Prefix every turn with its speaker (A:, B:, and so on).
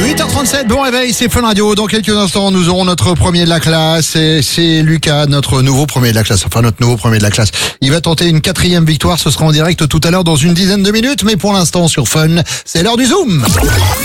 A: 8h37, bon réveil, c'est Fun Radio. Dans quelques instants, nous aurons notre premier de la classe. Et c'est Lucas, notre nouveau premier de la classe. Enfin, notre nouveau premier de la classe. Il va tenter une 4e victoire. Ce sera en direct tout à l'heure dans une dizaine de minutes. Mais pour l'instant, sur Fun, c'est l'heure du Zoom.